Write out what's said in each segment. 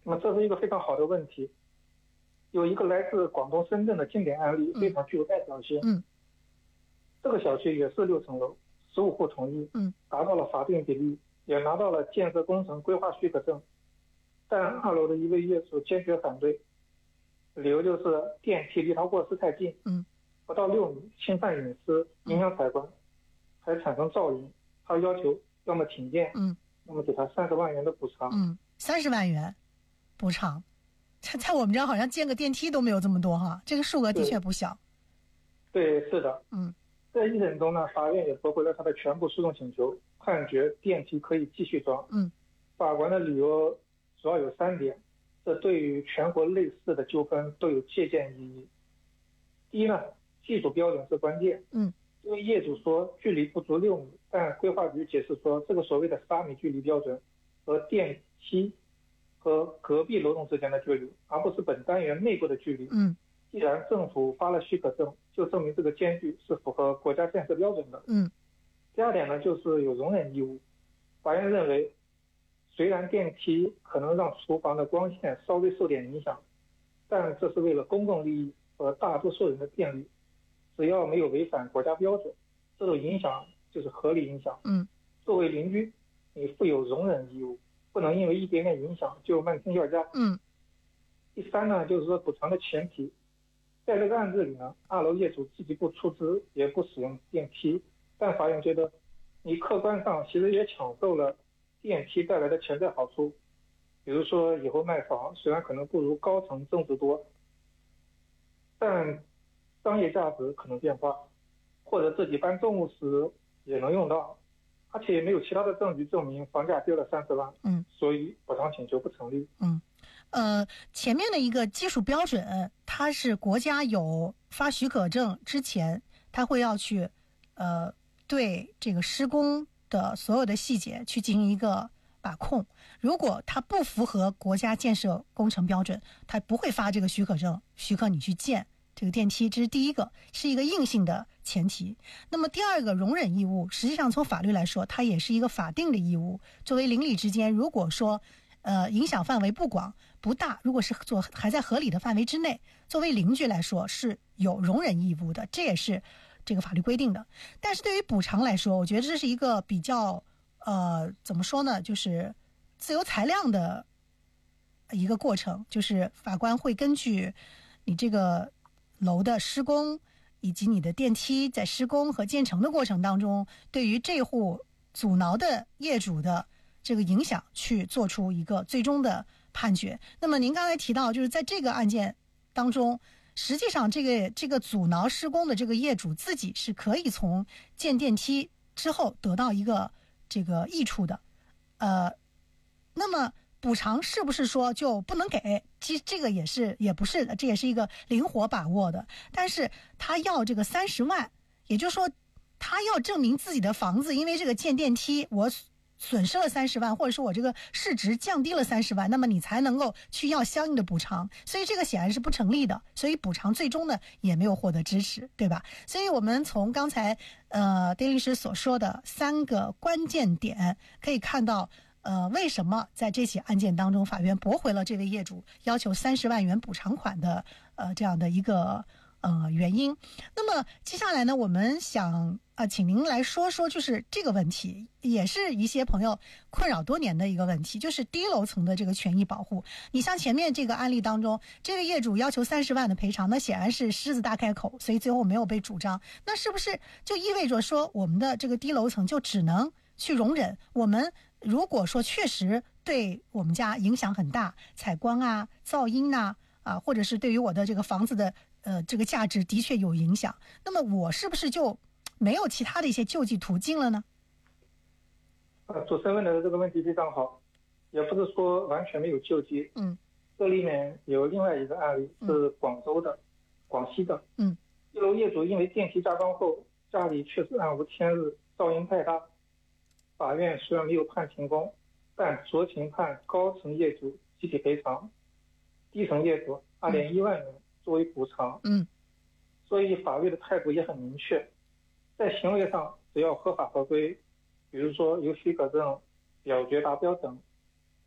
那么这是一个非常好的问题。有一个来自广东深圳的经典案例，非常具有代表性。这个小区也是6层楼，15户同意，达到了法定比例，也拿到了建设工程规划许可证，但2楼的一位业主坚决反对，理由就是电梯离他卧室太近，不到6米，侵犯隐私，影响采光，还产生噪音。他要求要么停电，要么给他30万元的补偿。 30万元补偿，在我们这儿好像建个电梯都没有这么多哈，这个数额的确不小。 对，是的。在一审中呢，法院也驳回了他的全部诉讼请求，判决电梯可以继续装。法官的理由主要有3点，这对于全国类似的纠纷都有借鉴意义。第一呢，技术标准是关键。因为业主说距离不足6米，但规划局解释说，这个所谓的8米距离标准和电梯和隔壁楼栋之间的距离，而不是本单元内部的距离。既然政府发了许可证，就证明这个间距是符合国家建设标准的。第2点呢，就是有容忍义务。法院认为，虽然电梯可能让厨房的光线稍微受点影响，但这是为了公共利益和大多数人的便利，只要没有违反国家标准，这种影响就是合理影响。作为邻居，你负有容忍义务，不能因为一点点影响就漫天要价。第3呢，就是说补偿的前提，在这个案子里呢，2楼业主自己不出资也不使用电梯，但法院觉得你客观上其实也享受了电梯带来的潜在好处，比如说以后卖房虽然可能不如高层增值多，但商业价值可能变化，或者自己搬重物时也能用到，而且也没有其他的证据证明房价跌了30万。所以补偿请求不成立。 前面的一个技术标准，它是国家有发许可证之前，它会要去对这个施工的所有的细节去进行一个把控。如果它不符合国家建设工程标准，它不会发这个许可证，许可你去建这个电梯。这是第一个，是一个硬性的前提。那么第2个，容忍义务，实际上从法律来说，它也是一个法定的义务。作为邻里之间，如果说影响范围不广不大，如果是还在合理的范围之内，作为邻居来说是有容忍义务的，这也是这个法律规定的。但是对于补偿来说，我觉得这是一个比较怎么说呢，就是自由裁量的一个过程，就是法官会根据你这个楼的施工以及你的电梯在施工和建成的过程当中，对于这户阻挠的业主的这个影响去做出一个最终的判决。那么您刚才提到，就是在这个案件当中，实际上这个阻挠施工的这个业主自己是可以从建电梯之后得到一个这个益处的。那么补偿是不是说就不能给？其实这个也不是的，这也是一个灵活把握的。但是他要这个30万，也就是说他要证明自己的房子因为这个建电梯我损失了30万，或者说我这个市值降低了30万，那么你才能够去要相应的补偿。所以这个显然是不成立的，所以补偿最终呢也没有获得支持，对吧？所以我们从刚才丁律师所说的3个关键点可以看到为什么在这起案件当中法院驳回了这位业主要求30万元补偿款的这样的一个原因。那么接下来呢，我们想请您来说说，就是这个问题也是一些朋友困扰多年的一个问题，就是低楼层的这个权益保护。你像前面这个案例当中，这位业主要求30万的赔偿，那显然是狮子大开口，所以最后没有被主张。那是不是就意味着说我们的这个低楼层就只能去容忍？我们如果说确实对我们家影响很大，采光啊、噪音啊，或者是对于我的这个房子的这个价值的确有影响，那么我是不是就没有其他的一些救济途径了呢？ 主持人问的这个问题非常好，也不是说完全没有救济。这里面有另外一个案例是广州的、广西的。一楼业主因为电梯加装后家里确实暗无天日，噪音太大，法院虽然没有判停工，但酌情判高层业主集体赔偿，低层业主2.1万元作为补偿。所以法律的态度也很明确，在行为上只要合法合规，比如说有许可证、表决达标等，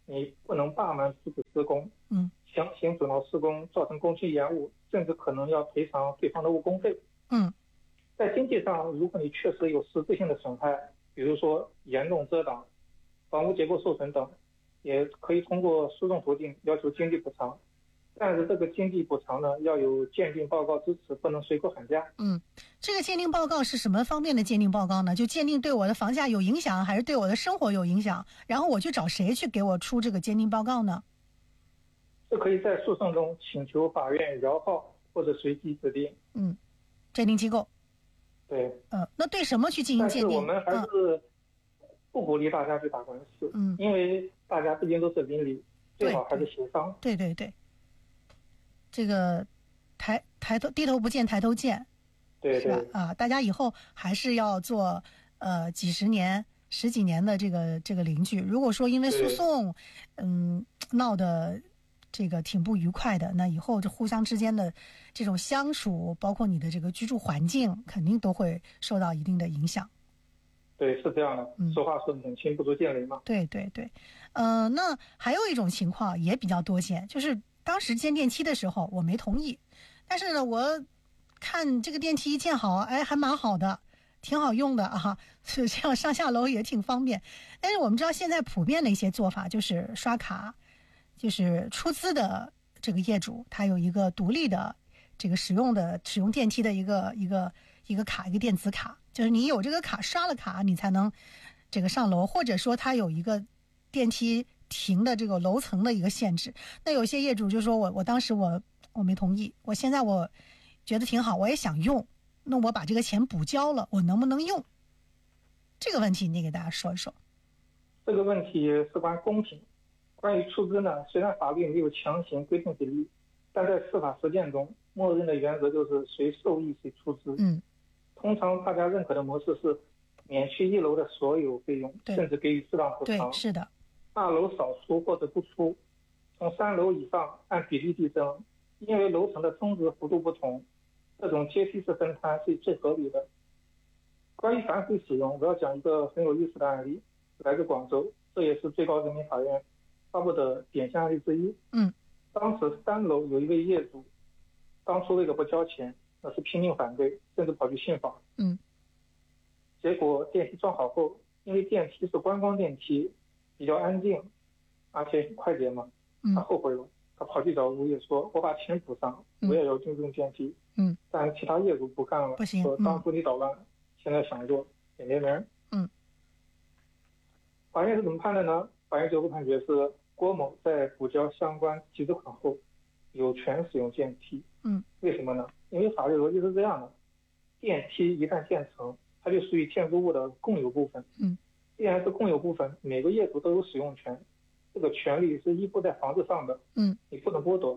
你不能霸蛮阻止施工，强行阻挠施工，造成工期延误，甚至可能要赔偿对方的误工费。在经济上，如果你确实有实质性的损害，比如说严重遮挡、房屋结构受损等，也可以通过诉讼途径要求经济补偿。但是这个经济补偿呢，要有鉴定报告支持，不能随口喊价。 这个鉴定报告是什么方面的鉴定报告呢？就鉴定对我的房价有影响，还是对我的生活有影响？然后我去找谁去给我出这个鉴定报告呢？ 这可以在诉讼中请求法院摇号或者随机指定。 鉴定机构。 对。 那对什么去进行鉴定？ 但是我们还是不鼓励大家去打官司。因为大家毕竟都是邻里，最好还是协商。 对。这个低头不见抬头见， 对， 是吧？大家以后还是要做几十年、十几年的这个邻居。如果说因为诉讼，闹得这个挺不愉快的，那以后这互相之间的这种相处，包括你的这个居住环境，肯定都会受到一定的影响。 对，是这样的。俗话说“远亲不如近邻”嘛。 对。那还有一种情况也比较多见，就是当时建电梯的时候我没同意，但是呢我看这个电梯建好，还蛮好的，挺好用的啊，这样上下楼也挺方便。但是我们知道现在普遍的一些做法就是刷卡，就是出资的这个业主他有一个独立的这个使用电梯的一个卡，一个电子卡，就是你有这个卡，刷了卡你才能这个上楼，或者说他有一个电梯停的这个楼层的一个限制。那有些业主就说我当时我没同意，我现在我觉得挺好，我也想用，那我把这个钱补交了，我能不能用？这个问题你给大家说一说。 这个问题事关公平。关于出资呢，虽然法律没有强行规定比例，但在司法实践中，默认的原则就是谁受益谁出资。通常大家认可的模式是免去1楼的所有费用，甚至给予适当补偿。 对，是的。 2楼少出或者不出，从3楼以上按比例递增。因为楼层的增值幅度不同，这种阶梯式分摊是最合理的。关于反水使用，我要讲一个很有意思的案例，来自广州，这也是最高人民法院发布的典型案例之一。当时3楼有一位业主，当初为了不交钱，那是拼命反对，甚至跑去信法。结果电梯装好后，因为电梯是观光电梯，比较安静，而且快捷嘛，他后悔了，他跑去找物业说：“我把钱补上，我也要用电梯。”但其他业主不干了， 不行， 说当初你捣乱，现在想做也没门。法院是怎么判的呢？法院最后判决是郭某在补交相关集资款后，有权使用电梯。为什么呢？因为法律逻辑是这样的：电梯一旦建成，它就属于建筑物的共有部分。既然是共有部分，每个业主都有使用权，这个权利是依附在房子上的。你不能剥夺。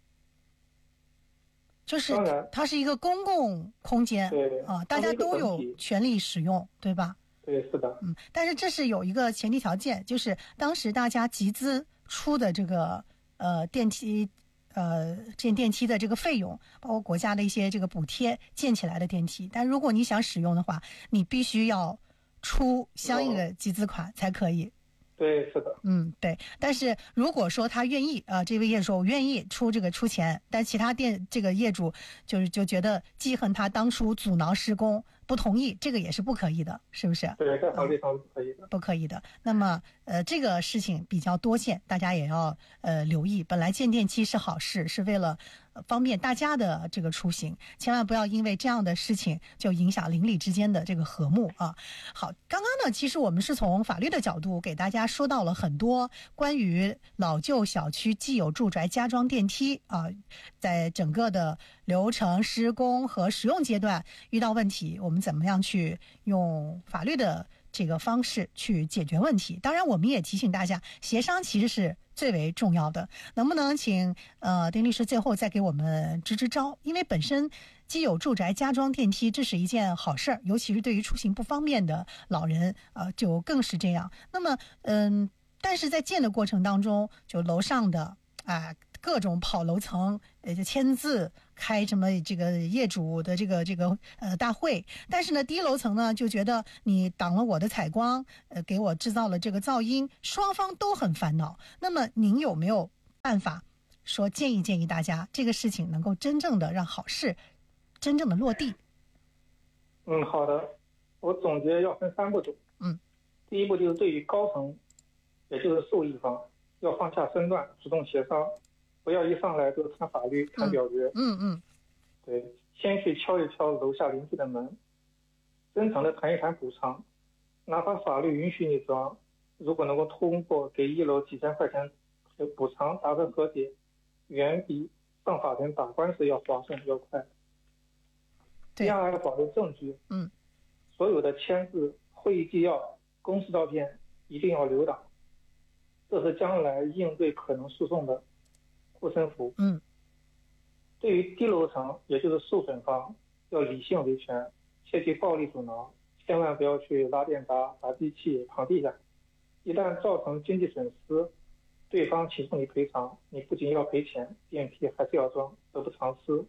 就是它是一个公共空间， 对大家都有权利使用，对吧？ 对，是的。 但是这是有一个前提条件，就是当时大家集资出的这个电梯建电梯的这个费用，包括国家的一些这个补贴建起来的电梯，但如果你想使用的话，你必须要出相应的集资款才可以。 对，是的。 对。但是如果说他愿意这位业主说我愿意出钱，但其他这个业主就觉得记恨他当初阻挠施工，不同意，这个也是不可以的，是不是？ 对，在法律上是不可以的。 不可以的。那么这个事情比较多见，大家也要留意。本来建电梯是好事，是为了方便大家的这个出行，千万不要因为这样的事情就影响邻里之间的这个和睦啊。好，刚刚呢，其实我们是从法律的角度给大家说到了很多关于老旧小区既有住宅加装电梯在整个的流程、施工和使用阶段遇到问题，我们怎么样去用法律的这个方式去解决问题。当然我们也提醒大家，协商其实是最为重要的。能不能请丁律师最后再给我们支支招？因为本身既有住宅加装电梯，这是一件好事儿，尤其是对于出行不方便的老人就更是这样。那么但是在建的过程当中，就楼上的各种跑楼层，就签字开什么这个业主的这个大会。但是呢，低楼层呢就觉得你挡了我的采光，给我制造了这个噪音，双方都很烦恼。那么您有没有办法说建议大家，这个事情能够真正的让好事真正的落地？ 好的，我总结要分3步走。第一步就是对于高层，也就是受益方，要放下身段，主动协商，不要一上来就谈法律、谈表决。对，先去敲一敲楼下邻居的门，真诚的谈一谈补偿，哪怕法律允许你装，如果能够通过给1楼几千块钱补偿达成和解，远比上法庭打官司要划算要快。第二，要保留证据。所有的签字、会议纪要、公示照片一定要留档，这是将来应对可能诉讼的护身符。对于低楼层，也就是受损方，要理性维权，切忌暴力阻挠，千万不要去拉电闸、砸机器、躺地下。一旦造成经济损失，对方起诉你赔偿，你不仅要赔钱，电梯还是要装，得不偿失。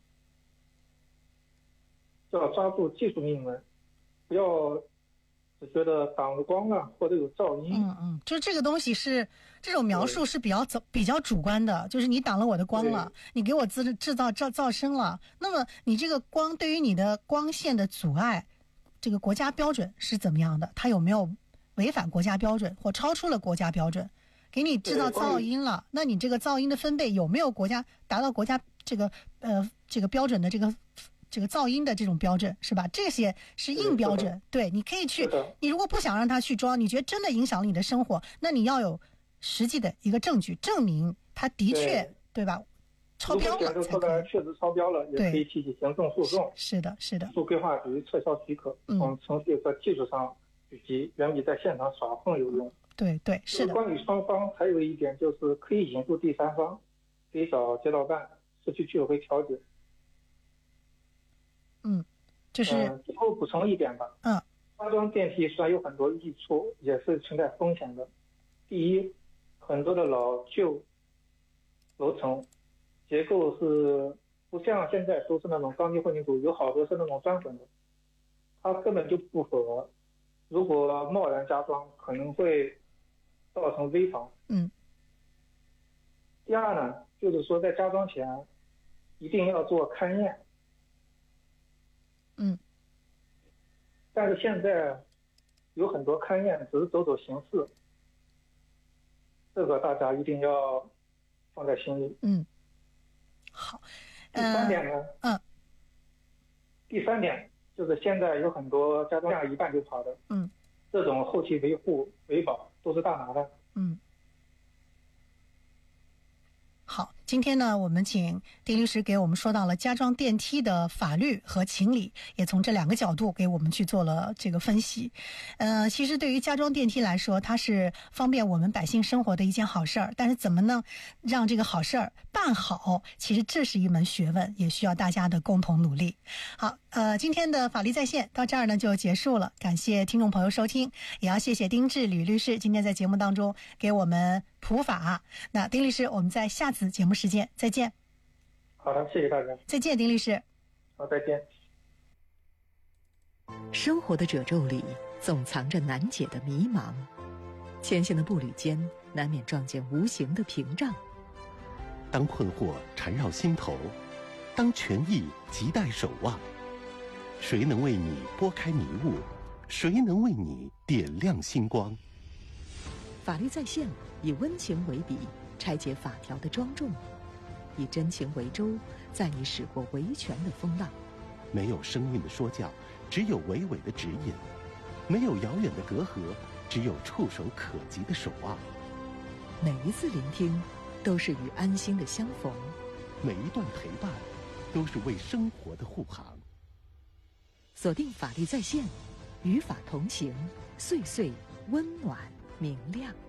要抓住技术命门，不要只觉得挡了光了或者有噪音。 就这个东西是这种描述是比较主观的，就是你挡了我的光了，你给我制造噪声了，那么你这个光对于你的光线的阻碍，这个国家标准是怎么样的？它有没有违反国家标准或超出了国家标准？给你制造噪音了，那你这个噪音的分贝有没有达到国家这个标准的这个噪音的这种标准，是吧？这些是硬标准。对，你可以去，你如果不想让他去装，你觉得真的影响了你的生活，那你要有实际的一个证据证明他的确 对吧？超标了才可以。 确实超标了，也可以提起行政诉讼。 是的。 诉规划局撤销许可，从程序和技术上狙击，远比在现场耍横有用。 对，是的。 关于双方还有一点就是可以引入第三方，可以找街道办、社区居委会调解。 就是最后补充一点吧。加装电梯虽然有很多益处，也是存在风险的。第一，很多的老旧楼层结构是不像现在都是那种钢筋混凝土，有好多是那种砖混的，它根本就不符合。如果贸然加装，可能会造成危房。第二呢，就是说在加装前一定要做勘验。但是现在有很多勘验只是走形式，这个大家一定要放在心里。 好。 第三点呢？第三点就是现在有很多加装一半就跑的，这种后期维护维保都是大麻烦。 好，今天呢，我们请丁律师给我们说到了加装电梯的法律和情理，也从这2个角度给我们去做了这个分析。其实对于加装电梯来说，它是方便我们百姓生活的一件好事儿，但是怎么能让这个好事儿办好，其实这是一门学问，也需要大家的共同努力。好，今天的法律在线到这儿呢就结束了，感谢听众朋友收听，也要谢谢丁志吕律师今天在节目当中给我们普法。那丁律师，我们在下次节目时间再见。 好的，谢谢大家。 再见，丁律师。 好，再见。 生活的褶皱里总藏着难解的迷茫，前行的步履间难免撞见无形的屏障。 当困惑缠绕心头，当权益亟待守望，谁能为你拨开迷雾？谁能为你点亮星光？ 法律在线以温情为笔，拆解法条的庄重；以真情为舟，载你驶过维权的风浪。 没有生硬的说教，只有娓娓的指引；没有遥远的隔阂，只有触手可及的守望。 每一次聆听，都是与安心的相逢； 每一段陪伴，都是为生活的护航。 锁定法律在线，与法同行，岁岁温暖明亮。